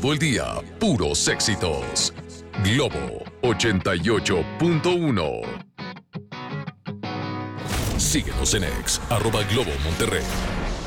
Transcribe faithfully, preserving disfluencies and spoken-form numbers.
todo el día, puros éxitos. Globo ochenta y ocho punto uno. Síguenos en X, arroba Globo Monterrey.